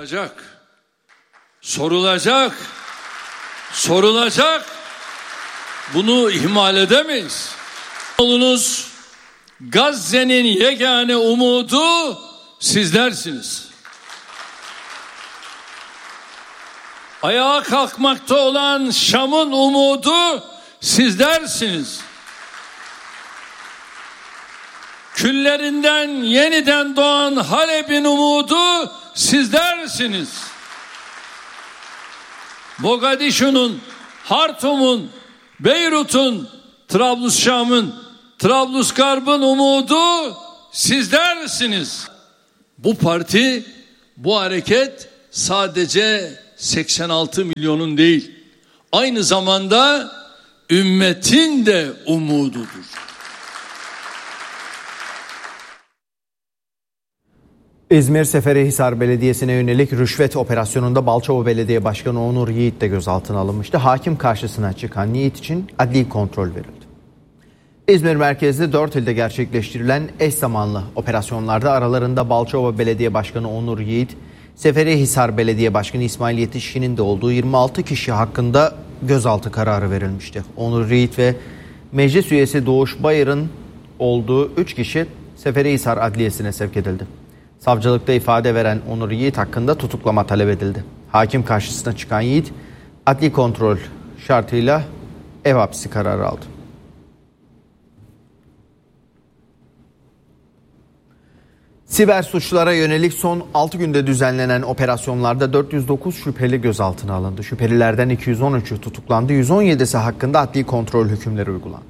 sorulacak. Bunu ihmal edemeyiz. Olunuz, Gazze'nin yegane umudu sizlersiniz. Ayağa kalkmakta olan Şam'ın umudu sizlersiniz. Küllerinden yeniden doğan Halep'in umudu sizlersiniz. Mogadişu'nun, Hartum'un, Beyrut'un, Trablusşam'ın, Trablusgarb'ın umudu sizlersiniz. Bu parti, bu hareket sadece 86 milyonun değil, aynı zamanda ümmetin de umududur. İzmir Seferihisar Belediyesi'ne yönelik rüşvet operasyonunda Balçova Belediye Başkanı Onur Yiğit de gözaltına alınmıştı. Hakim karşısına çıkan Yiğit için adli kontrol verildi. İzmir merkezli 4 ilde gerçekleştirilen eş zamanlı operasyonlarda aralarında Balçova Belediye Başkanı Onur Yiğit, Seferihisar Belediye Başkanı İsmail Yetişkin'in de olduğu 26 kişi hakkında gözaltı kararı verilmişti. Onur Yiğit ve meclis üyesi Doğuş Bayır'ın olduğu 3 kişi Seferihisar Adliyesi'ne sevk edildi. Savcılıkta ifade veren Onur Yiğit hakkında tutuklama talep edildi. Hakim karşısına çıkan Yiğit, adli kontrol şartıyla ev hapsi kararı aldı. Siber suçlara yönelik son 6 günde düzenlenen operasyonlarda 409 şüpheli gözaltına alındı. Şüphelilerden 213'ü tutuklandı, 117'si hakkında adli kontrol hükümleri uygulandı.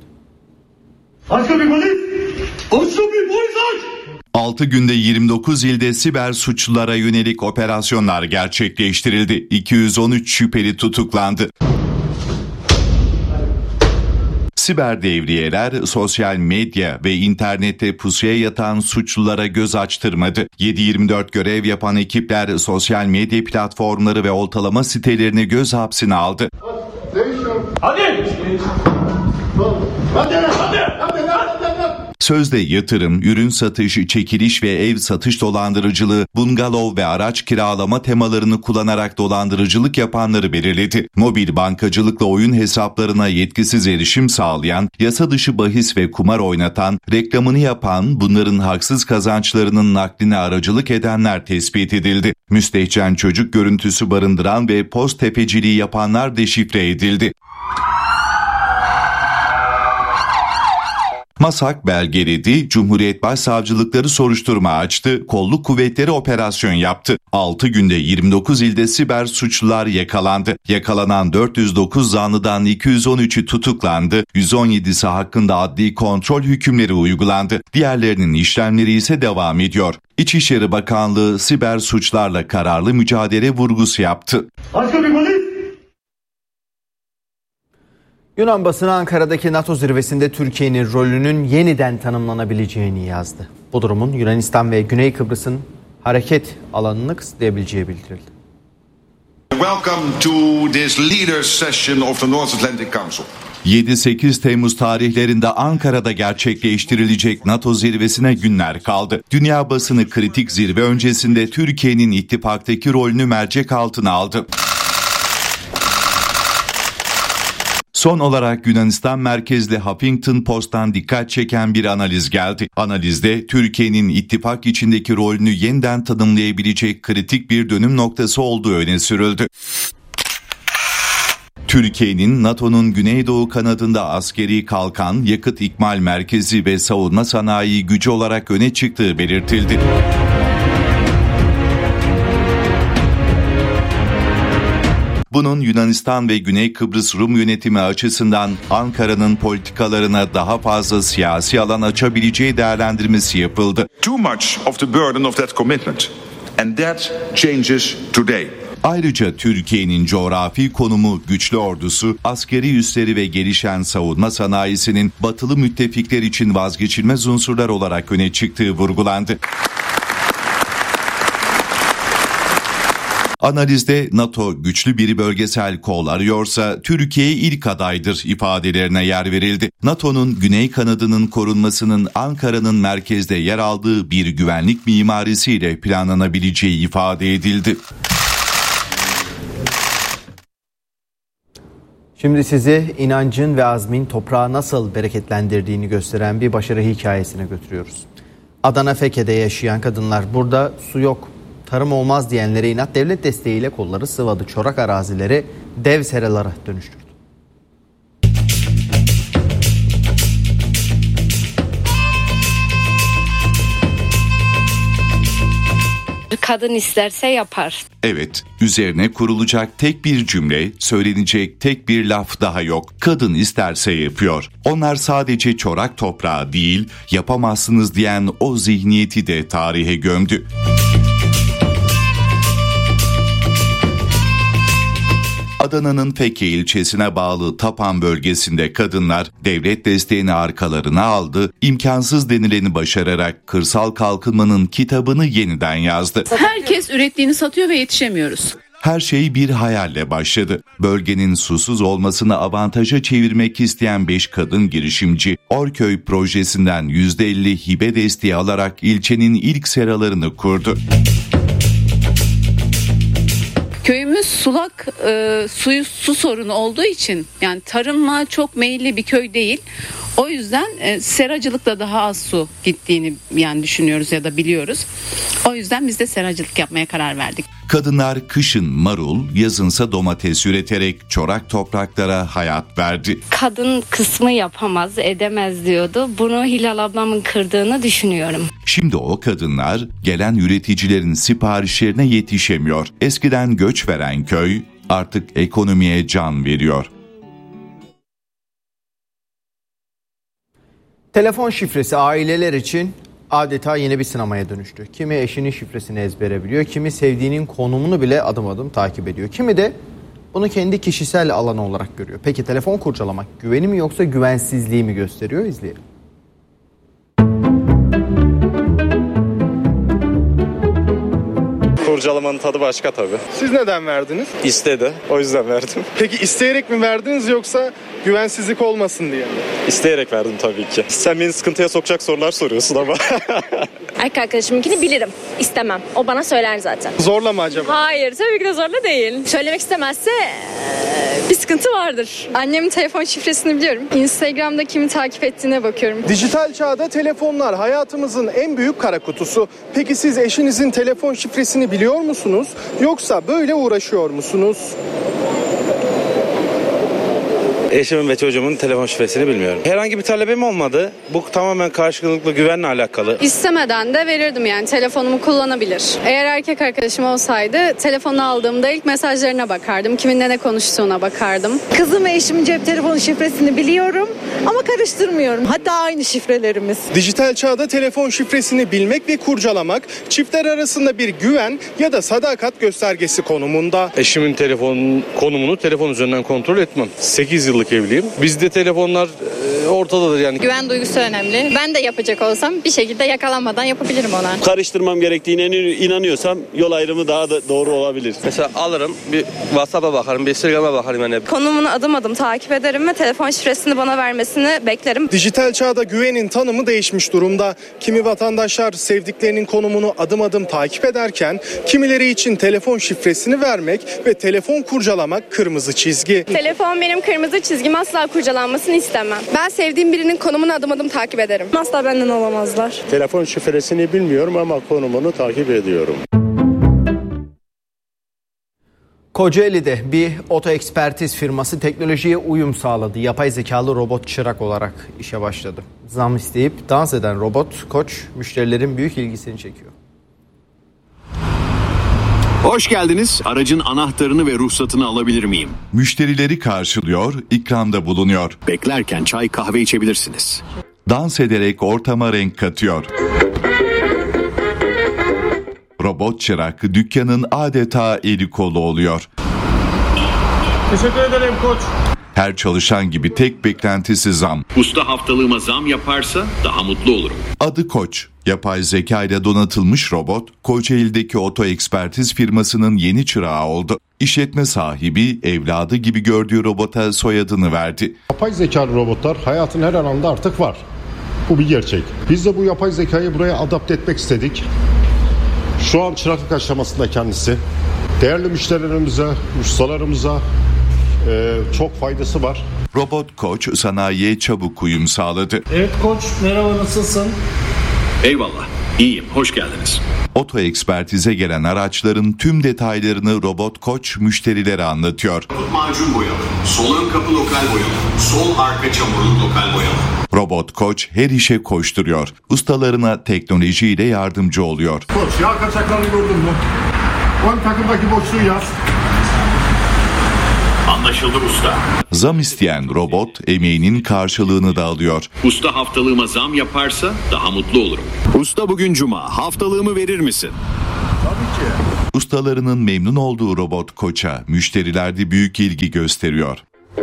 6 günde 29 ilde siber suçlulara yönelik operasyonlar gerçekleştirildi. 213 şüpheli tutuklandı. Siber devriyeler, sosyal medya ve internette pusuya yatan suçlulara göz açtırmadı. 7/24 görev yapan ekipler sosyal medya platformları ve oltalama sitelerini göz hapsine aldı. Sözde yatırım, ürün satışı, çekiliş ve ev satış dolandırıcılığı, bungalov ve araç kiralama temalarını kullanarak dolandırıcılık yapanları belirledi. Mobil bankacılıkla oyun hesaplarına yetkisiz erişim sağlayan, yasa dışı bahis ve kumar oynatan, reklamını yapan, bunların haksız kazançlarının nakline aracılık edenler tespit edildi. Müstehcen çocuk görüntüsü barındıran ve post tepeciliği yapanlar deşifre edildi. MASAK belgeledi, Cumhuriyet Başsavcılıkları soruşturma açtı, kolluk kuvvetleri operasyon yaptı. 6 günde 29 ilde siber suçlular yakalandı. Yakalanan 409 zanlıdan 213'ü tutuklandı, 117'si hakkında adli kontrol hükümleri uygulandı. Diğerlerinin işlemleri ise devam ediyor. İçişleri Bakanlığı siber suçlarla kararlı mücadele vurgusu yaptı. Yunan basını Ankara'daki NATO zirvesinde Türkiye'nin rolünün yeniden tanımlanabileceğini yazdı. Bu durumun Yunanistan ve Güney Kıbrıs'ın hareket alanını kısıtlayabileceği bildirildi. Welcome to this leaders session of the North Atlantic Council. 7-8 Temmuz tarihlerinde Ankara'da gerçekleştirilecek NATO zirvesine günler kaldı. Dünya basını kritik zirve öncesinde Türkiye'nin ittifaktaki rolünü mercek altına aldı. Son olarak Yunanistan merkezli Huffington Post'tan dikkat çeken bir analiz geldi. Analizde Türkiye'nin ittifak içindeki rolünü yeniden tanımlayabilecek kritik bir dönüm noktası olduğu öne sürüldü. Türkiye'nin NATO'nun Güneydoğu kanadında askeri kalkan, yakıt ikmal merkezi ve savunma sanayi gücü olarak öne çıktığı belirtildi. Bunun Yunanistan ve Güney Kıbrıs Rum yönetimi açısından Ankara'nın politikalarına daha fazla siyasi alan açabileceği değerlendirmesi yapıldı. Too much of the burden of that commitment, and that changes today. Ayrıca Türkiye'nin coğrafi konumu, güçlü ordusu, askeri üsleri ve gelişen savunma sanayisinin batılı müttefikler için vazgeçilmez unsurlar olarak öne çıktığı vurgulandı. Analizde NATO güçlü bir bölgesel kol arıyorsa Türkiye ilk adaydır ifadelerine yer verildi. NATO'nun güney kanadının korunmasının Ankara'nın merkezde yer aldığı bir güvenlik mimarisiyle planlanabileceği ifade edildi. Şimdi sizi inancın ve azmin toprağı nasıl bereketlendirdiğini gösteren bir başarı hikayesine götürüyoruz. Adana Feke'de yaşayan kadınlar burada su yok, tarım olmaz diyenlere inat devlet desteğiyle kolları sıvadı. Çorak arazileri dev seralara dönüştürdü. Kadın isterse yapar. Evet, üzerine kurulacak tek bir cümle, söylenecek tek bir laf daha yok. Kadın isterse yapıyor. Onlar sadece çorak toprağı değil, yapamazsınız diyen o zihniyeti de tarihe gömdü. Adana'nın Feke ilçesine bağlı Tapan bölgesinde kadınlar devlet desteğini arkalarına aldı, imkansız denileni başararak kırsal kalkınmanın kitabını yeniden yazdı. Herkes ürettiğini satıyor ve yetişemiyoruz. Her şey bir hayalle başladı. Bölgenin susuz olmasını avantaja çevirmek isteyen 5 kadın girişimci, Orköy projesinden %50 hibe desteği alarak ilçenin ilk seralarını kurdu. Köyümüz sulak, su sorunu olduğu için yani tarıma çok meyilli bir köy değil. O yüzden seracılıkla daha az su gittiğini yani düşünüyoruz ya da biliyoruz. O yüzden biz de seracılık yapmaya karar verdik. Kadınlar kışın marul, yazınsa domates üreterek çorak topraklara hayat verdi. Kadın kısmı yapamaz, edemez diyordu. Bunu Hilal ablamın kırdığını düşünüyorum. Şimdi o kadınlar gelen üreticilerin siparişlerine yetişemiyor. Eskiden göç veren köy artık ekonomiye can veriyor. Telefon şifresi aileler için adeta yeni bir sınamaya dönüştü. Kimi eşinin şifresini ezbere biliyor, kimi sevdiğinin konumunu bile adım adım takip ediyor. Kimi de bunu kendi kişisel alanı olarak görüyor. Peki telefon kurcalamak güveni mi yoksa güvensizliği mi gösteriyor? İzleyelim. Kurcalamanın tadı başka tabii. Siz neden verdiniz? İstedi. O yüzden verdim. Peki isteyerek mi verdiniz yoksa güvensizlik olmasın diye mi? İsteyerek verdim tabii ki. Sen beni sıkıntıya sokacak sorular soruyorsun ama. Erkek arkadaşımınkini bilirim. İstemem. O bana söyler zaten. Zorla mı acaba? Hayır, tabii ki de zorla değil. Söylemek istemezse bir sıkıntı vardır. Annemin telefon şifresini biliyorum. Instagram'da kimi takip ettiğine bakıyorum. Dijital çağda telefonlar hayatımızın en büyük kara kutusu. Peki siz eşinizin telefon şifresini biliyor musunuz? Yoksa böyle uğraşıyor musunuz? Eşimin ve çocuğumun telefon şifresini bilmiyorum. Herhangi bir talebim olmadı. Bu tamamen karşılıklı güvenle alakalı. İstemeden de verirdim yani telefonumu kullanabilir. Eğer erkek arkadaşım olsaydı telefonu aldığımda ilk mesajlarına bakardım. Kiminle ne konuştuğuna bakardım. Kızım ve eşimin cep telefonu şifresini biliyorum ama karıştırmıyorum. Hatta aynı şifrelerimiz. Dijital çağda telefon şifresini bilmek ve kurcalamak çiftler arasında bir güven ya da sadakat göstergesi konumunda. Eşimin telefon konumunu telefon üzerinden kontrol etmem. 8 yıllık evliyim. Bizde telefonlar ortadadır yani. Güven duygusu önemli. Ben de yapacak olsam bir şekilde yakalanmadan yapabilirim ona. Karıştırmam gerektiğine inanıyorsam yol ayrımı daha da doğru olabilir. Mesela alırım, bir WhatsApp'a bakarım, bir Instagram'a bakarım yani. Konumunu adım adım takip ederim ve telefon şifresini bana vermesini beklerim. Dijital çağda güvenin tanımı değişmiş durumda. Kimi vatandaşlar sevdiklerinin konumunu adım adım takip ederken kimileri için telefon şifresini vermek ve telefon kurcalamak kırmızı çizgi. Telefon benim kırmızı çizgim, asla kurcalanmasını istemem. Ben sevdiğim birinin konumunu adım adım takip ederim. Asla benden olamazlar. Telefon şifresini bilmiyorum ama konumunu takip ediyorum. Kocaeli'de bir oto ekspertiz firması teknolojiye uyum sağladı. Yapay zekalı robot çırak olarak işe başladı. Zam isteyip dans eden robot Koç müşterilerin büyük ilgisini çekiyor. Hoş geldiniz. Aracın anahtarını ve ruhsatını alabilir miyim? Müşterileri karşılıyor, ikramda bulunuyor. Beklerken çay kahve içebilirsiniz. Dans ederek ortama renk katıyor. Robot çırak dükkanın adeta eli kolu oluyor. Teşekkür ederim Koç. Her çalışan gibi tek beklentisi zam. Usta haftalığıma zam yaparsa daha mutlu olurum. Adı Koç. Yapay zeka ile donatılmış robot, Kocaeli'deki oto ekspertiz firmasının yeni çırağı oldu. İşletme sahibi evladı gibi gördüğü robota soyadını verdi. Yapay zekalı robotlar hayatın her alanında artık var. Bu bir gerçek. Biz de bu yapay zekayı buraya adapte etmek istedik. Şu an çıraklık aşamasında kendisi. Değerli müşterilerimize, ustalarımıza çok faydası var. Robot Koç sanayiye çabuk uyum sağladı. Evet Koç, merhaba, nasılsın? Eyvallah, iyiyim, hoş geldiniz. Oto ekspertize gelen araçların tüm detaylarını Robot Koç müşterilere anlatıyor. Macun boyalı, sol ön kapı lokal boyalı, sol arka çamurluk lokal boyalı. Robot Koç her işe koşturuyor. Ustalarına teknolojiyle yardımcı oluyor. Koç, yağ kaçaklarını gördün mü? Ön takımdaki boşluğu yaz. Anlaşıldı usta. Zam isteyen robot emeğinin karşılığını da alıyor. Usta haftalığıma zam yaparsa daha mutlu olurum. Usta bugün cuma, haftalığımı verir misin? Tabii ki. Ustalarının memnun olduğu Robot Koç'a müşteriler de büyük ilgi gösteriyor.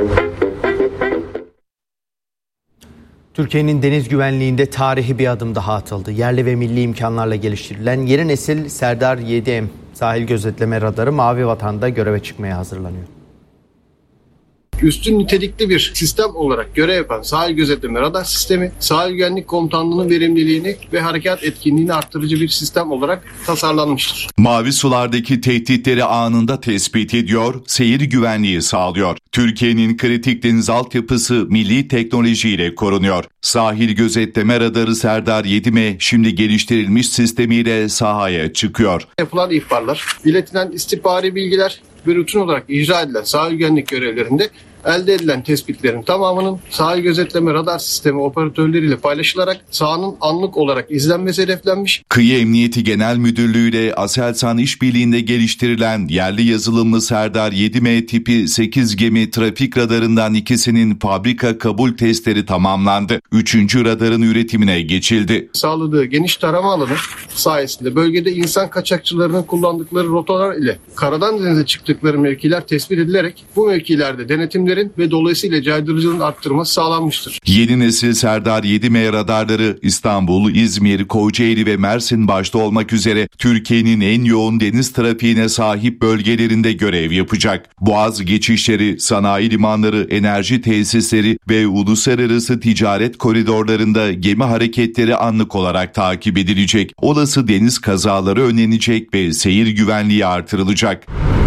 Türkiye'nin deniz güvenliğinde tarihi bir adım daha atıldı. Yerli ve milli imkanlarla geliştirilen yeni nesil Serdar 7M sahil gözetleme radarı Mavi Vatan'da göreve çıkmaya hazırlanıyor. Üstün nitelikli bir sistem olarak görev yapan sahil gözetleme radar sistemi, sahil güvenlik komutanlığının verimliliğini ve harekat etkinliğini arttırıcı bir sistem olarak tasarlanmıştır. Mavi sulardaki tehditleri anında tespit ediyor, seyir güvenliği sağlıyor. Türkiye'nin kritik deniz altyapısı milli teknolojiyle korunuyor. Sahil gözetleme radarı Serdar 7M şimdi geliştirilmiş sistemiyle sahaya çıkıyor. Yapılan ihbarlar, iletilen istihbari bilgiler ve rutin olarak icra edilen sahil güvenlik görevlerinde elde edilen tespitlerin tamamının sahil gözetleme radar sistemi operatörleriyle paylaşılarak sahanın anlık olarak izlenmesi hedeflenmiş. Kıyı Emniyeti Genel Müdürlüğü ile Aselsan işbirliğinde geliştirilen yerli yazılımlı Serdar 7M tipi 8 gemi trafik radarından ikisinin fabrika kabul testleri tamamlandı. 3. radarın üretimine geçildi. Sağladığı geniş tarama alanı sayesinde bölgede insan kaçakçılarının kullandıkları rotalar ile karadan denize çıktıkları mevkiler tespit edilerek bu mevkilerde denetimlerin ve dolayısıyla caydırıcılığın arttırılması sağlanmıştır. Yeni nesil Serdar 7M radarları İstanbul, İzmir, Kocaeli ve Mersin başta olmak üzere Türkiye'nin en yoğun deniz trafiğine sahip bölgelerinde görev yapacak. Boğaz geçişleri, sanayi limanları, enerji tesisleri ve uluslararası ticaret koridorlarında gemi hareketleri anlık olarak takip edilecek. Olası deniz kazaları önlenecek ve seyir güvenliği artırılacak.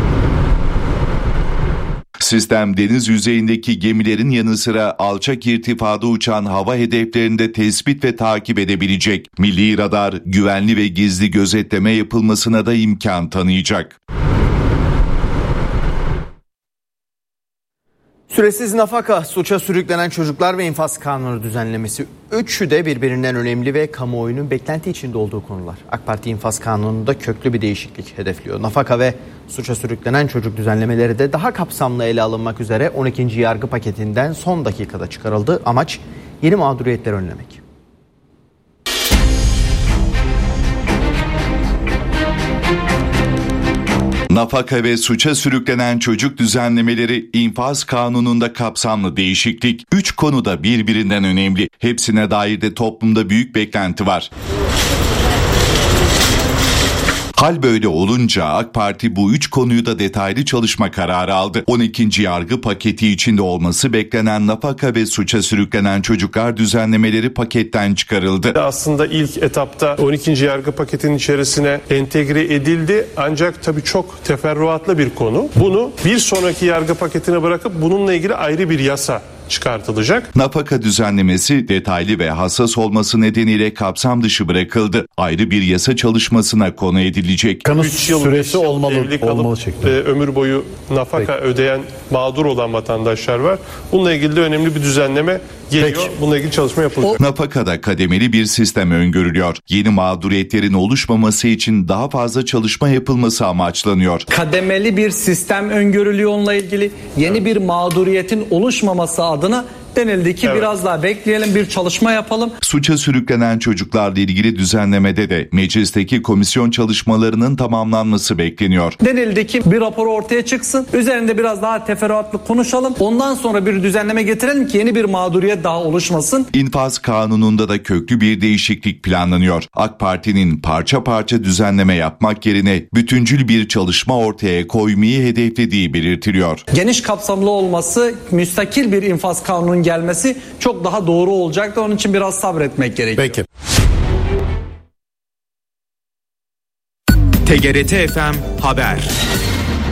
Sistem deniz yüzeyindeki gemilerin yanı sıra alçak irtifada uçan hava hedeflerini de tespit ve takip edebilecek. Milli radar güvenli ve gizli gözetleme yapılmasına da imkan tanıyacak. Süresiz nafaka, suça sürüklenen çocuklar ve infaz kanunu düzenlemesi. Üçü de birbirinden önemli ve kamuoyunun beklenti içinde olduğu konular. AK Parti infaz kanununda köklü bir değişiklik hedefliyor. Nafaka ve suça sürüklenen çocuk düzenlemeleri de daha kapsamlı ele alınmak üzere 12. yargı paketinden son dakikada çıkarıldı. Amaç yeni mağduriyetleri önlemek. Nafaka ve suça sürüklenen çocuk düzenlemeleri infaz kanununda kapsamlı değişiklik. 3 konuda birbirinden önemli. Hepsine dair de toplumda büyük beklenti var. Hal böyle olunca AK Parti bu 3 konuyu da detaylı çalışma kararı aldı. 12. yargı paketi içinde olması beklenen nafaka ve suça sürüklenen çocuklar düzenlemeleri paketten çıkarıldı. Aslında ilk etapta 12. yargı paketinin içerisine entegre edildi ancak tabii çok teferruatlı bir konu. Bunu bir sonraki yargı paketine bırakıp bununla ilgili ayrı bir yasa çıkartılacak. Nafaka düzenlemesi detaylı ve hassas olması nedeniyle kapsam dışı bırakıldı. Ayrı bir yasa çalışmasına konu edilecek. Kanun süresi olmalı şeklinde. Ömür boyu nafaka ödeyen mağdur olan vatandaşlar var. Bununla ilgili de önemli bir düzenleme geliyor. Bununla ilgili çalışma yapılacak. Nafakada kademeli bir sistem öngörülüyor. Yeni mağduriyetlerin oluşmaması için daha fazla çalışma yapılması amaçlanıyor. Kademeli bir sistem öngörülüyor onunla ilgili. Yeni bir mağduriyetin oluşmaması adına Denildi ki biraz daha bekleyelim, bir çalışma yapalım. Suça sürüklenen çocuklarla ilgili düzenlemede de meclisteki komisyon çalışmalarının tamamlanması bekleniyor. Denildi ki bir rapor ortaya çıksın, üzerinde biraz daha teferruatlı konuşalım. Ondan sonra bir düzenleme getirelim ki yeni bir mağduriyet daha oluşmasın. İnfaz kanununda da köklü bir değişiklik planlanıyor. AK Parti'nin parça parça düzenleme yapmak yerine bütüncül bir çalışma ortaya koymayı hedeflediği belirtiliyor. Geniş kapsamlı olması, müstakil bir infaz kanunun gelmesi çok daha doğru olacaktır. Onun için biraz sabretmek gerekiyor. Peki. TGRT FM Haber.